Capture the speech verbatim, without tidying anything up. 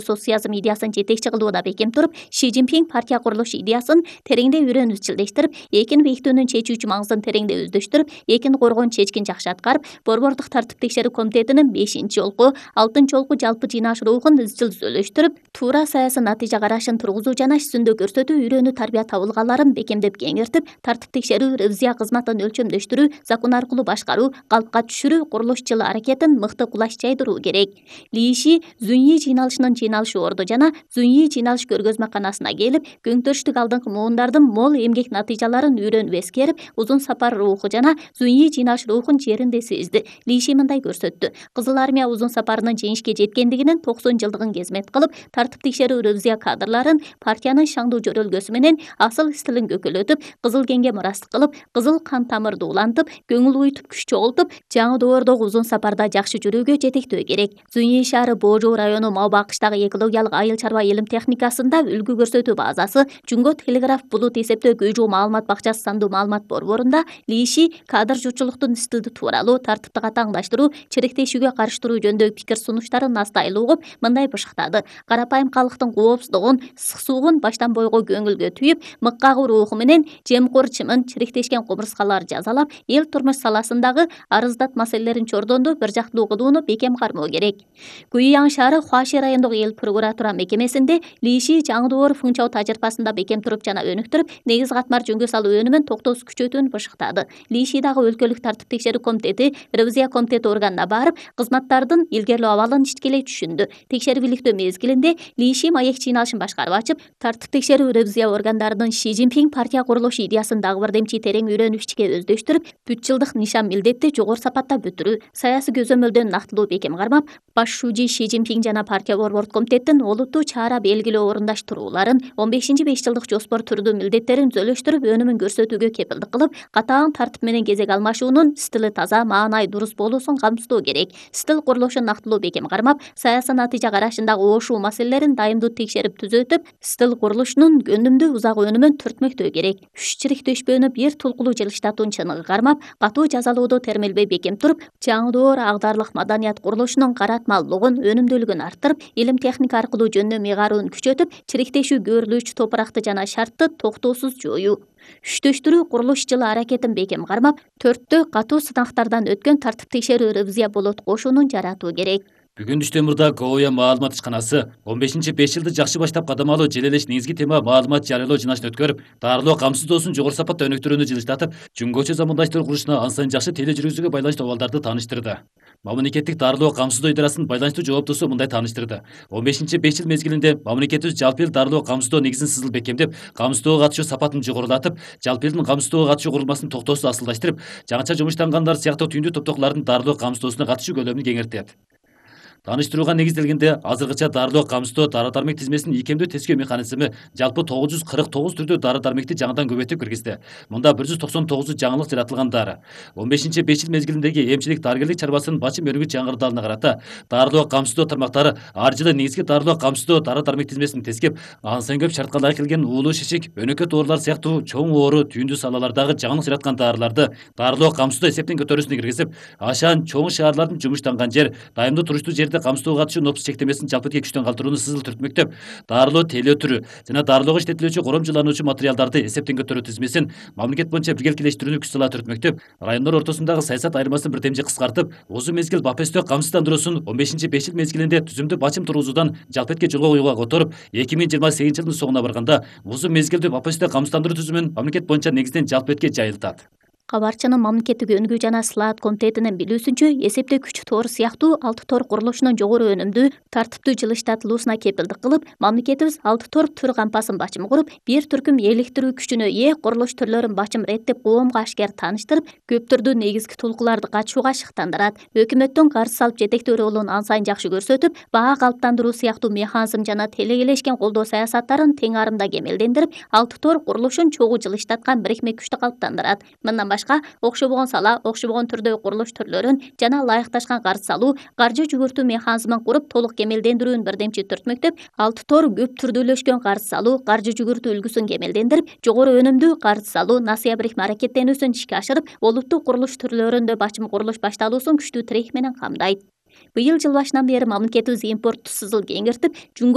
социализм идеясын жетекчи кылууда бекем туруп, Ши Цзиньпин партия курулуш идеясын тереңдей үйрөнүп чилдештирип, экин бекитүүнүн чечүүчү маңызын тереңдей өздөштүрүп, экин коргоонун чечкин жакшы аткарып, Борбордук тартип текшерүү комитетинин бешинчи жолку, алтынчы жолку жалпы жыйнаш рухун изчил түзөлүштүрүп, туура саясий натыйжа карашын тургузуу жана жүзүндө көрсөтүү, үйрөнүү тарбия табылгаларын бекемдеп кеңиртип, тартип текшерүү, ревизия кызматын өлчөмдөштүрүү, закон аркылуу башкаруу, калпка түшүрүү, курулуш жылы аракетин мыкты кулач жайдыруу керек. Ли Ши Зуньи жыйналышынын жыйналышы орду жана Зуньи жыйналыш көргөзмөканасына келип, көңтөрүштүк алдыңкы муундардын мол эмгек натыйжаларын үйрөнүп эскерип, узун сапар руху жана Зуньи жыйналыш рухун жеринде сезди. Ли Ши мындай көрсөттү: Кызыл армия узун сапарынын жеңишке жеткендигинин токсон жылдыгын кезмет кылып, тартип текшерүү, ревизия кадрларын партиянын шаңдуу жөрөлгөсү менен асыл стилин көкөлөтүп, кызыл кеңге мурастык кылып, кызыл кан тамырды улантып, көңүл уютуп, күч чогултуп, жаңы доордогу узун сапарда жакшы жүрүүгө жетектөө керек. Зуньи шаары Божуу району Маобакыштагы экологиялык айыл чарба илим техникасында үлгү көрсөтүү базасы, Жунго телеграф булут эсептөө көйжүү маалымат бакчасы сандуу маалымат борборунда Ли Ши кадр журтчулуктун стилди тууралуу, тартипти катаңдаштыруу, чиректешүүгө карыштыруу жөнүндөгү пикир сунуштарын настайыл угуп, мындай бышыктады: карапайым калктын коопсуздугун, ысык суун баштан бойго көңүлгө түйүп, мыккагуу руху менен жемкор чымын, чиректешкен кумурскаларды жазалап, эл турмуш саласындагы арыздат маселелерин чордонду, бир жактуу кылууну бекем кармоо керек. Гуйяң шаары Хуаши райондук эл прокуратура мекемесинде Ли Ши жаңы доор функчоо тажрыйбасында бекем туруп жана өнүктүрүп, негиз катмар жөнгө салуу өнүмүн токтоосуз күчөтүүнү бышыктады. Ли Ши дагы өлкөлүк тартип текшерүү комитети, ревизия комитети органына барып, кызматтардын илгерилөө абалын ичкелей түшүндү. Текшерип иликтөө мезгилинде Ли Ши маек жыйналышын башкарып ачып, тартип текшерүү, ревизия органдарынын Ши Цзиньпин партия курулуш идеясын дагы бир демчи терең үйрөнүп, ичке өздөштүрүп, бүт жылдык нишан милдетти жогору сапатта бүтүрүү, саясий көзөмөлдөн нактылуу бекем кармап, баш шужи Ши Цзиньпин жана партия борбордук комитеттин олуттуу чара белгилөө орундаштырууларын, он бешинчи беш жылдык жоспор түрдүү милдеттерин түзөлүштүрүп, өнүмүн көрсөтүүгө кепилдик кылып, катаң тартип менен кезек алмашуунун стили таза, маанай дурус болуусун камсыздоо керек. Стил курулушун нактылуу бекем кармап, саясий натыйжа карашындагы оошуу маселелерин дайымдуу текшерип түзөтүп, стил курулушунун өнүмдүү узак өнүмүн түртмөктөө керек. Үч чиректешпөөнү бир тулкулуу жылыштатуунун чыныгы кармап, катуу жазалоодо термелбей бекем туруп, жаңы доор агдарлык маданият курулушунун каратмалуулугун, өнүмдүүлүгүн арттырып, илим техника аркылуу жөндөө мыйгаруун күчөтүп, чиректешүү, көөрүлүүчү топуракты жана шартты токтоосуз жоюу. Үчтөштүрүү, курулуш жылы аракетин бекем кармап, төрттө катуу сынактардан өткөн тартип текшерүү, ревизия болот кошуунун жаратуу керек. Бүгүн Түштөмүрдө Гоуя маалымат ишканасы он бешинчи беш жылды жакшы баштап кадам алуу желелеш негизги тема маалымат жарыялоо жыйналышын өткөрүп, дарылоо камсыздоосун жогору сапатта өнүктүрүүнү жылыштатып, жөнгөчө замандаштыруу курулушуна ан сайын жакшы теле жүргүзүүгө байланыштуу абалдарды тааныштырды. Мамлекеттик дарылоо камсыздоо идарасынын байланыштуу жооптосу мындай тааныштырды: он бешинчи беш жыл мезгилинде мамлекетибиз жалпы эл дарылоо камсыздоо негизин сызыл бекемдеп, камсыздоого катышуу сапатын жогорулатып, жалпы элдин камсыздоого катышуу курулмасын токтоосуз асылдаштырып, жаңыча жумуштангандар сыяктуу түйүндүү топтогулардын дарылоо камсыздоосуна катышуу көлөмүн кеңейтет. Тааныштырууга негизделгенде, азыркыча дарылоо камсыздоо дары дармек тизмесинин ийкемдүү тескөө механизми жалпы тогуз жүз кырк тогуз түрдүү дары дармекти жаңыдан көбөйтүп киргизди. Мында бир жүз токсон тогузу жаңылык жаратылган дары. он бешинчи беш жыл мезгилиндеги эмчилик дарыгерлик чарбасынын бачым өргүч жаңыртууларына карата, дарылоо камсыздоо тармактары ар жылы негизги дарылоо камсыздоо дары дармек тизмесин тескеп, ан сайын көп шартка ылайык келген уулуу шишик, өнөкөт оорулар сыяктуу чоң оору түйүндүү салалардагы жаңылык жараткан дарыларды дарылоо камсыздоо эсептин көтөрүүсүнө киргизип, ашан чоң шаарлардын жумуштанган жер, дайымдуу туруштуу жерде камсыздоого катышуу нопус чектемесин жалпы этке күчтөн калтырууну сызыл түртмөктөп, дарылоо телөө түрү жана дарылоого иштетилүүчү коромчулануучу материалдарды эсептен көтөрүү тизмесин мамлекет боюнча биргеликелештирүүнү күч сала түртмөктөп, райондор ортосундагы саясат айырмасын бир демчи кыскартып, узун мезгил бапестөө камсыздандыруусун он бешинчи беш жыл мезгилинде түзүмдүү бачым тургузуудан жалпы этке жолго коюуга которуп, эки миң жыйырма сегизинчи жылдын соңуна барганда узун мезгилдүү бапестөө камсыздандыруу түзүмүн мамлекет боюнча негизден жалпы этке жайылтат. Кабарчынын мамлекеттик өнүгүү жана слаат комитетинин билүүсүнчө, эсептөө күч тор сыяктуу алты тор курулушунун жогору өнүмдүү, тартиптүү жылыштатылуусуна кепилдик кылып, мамлекетибиз алты тор түр кампасын бачым куруп, бир түркүм эликтирүү күчүнө ээ курулуш түрлөрүн бачым реттеп, коомго ашкер тааныштырып, көп түрдүү негизги толкуларды качууга шыктандырат. Өкмөттүн каршы салып жетектөө ролун ан сайын жакшы көрсөтүп, баа калыптандыруу сыяктуу механизм жана телегелешкен колдоо саясаттарын тең арымда кемелдендирип, алты тор курулушун чогуу жылыштаткан бирикме күчтү калыптандырат. Мындан башка окшобогон сала, окшобогон түрдөгү курулуш түрлөрүн жана ылайыкташкан карыз салуу, каржы жүгүртүү механизмин куруп, толук кемелдендирүүнү бирдемчи түртмөктөп, алты тор көп түрдүүлөшкөн карыз салуу, каржы жүгүртүү үлгүсүн кемелдендирип, жогору өнүмдүү карыз салуу, насыя бирикме аракеттенүүсүн ишке ашырып, олуттуу курулуш түрлөрүндө бачым курулуш башталуусун күчтүү тирек менен камдайт. Быйыл жыл башынан бери мамлекетибиз импортту сызыл кеңиртип,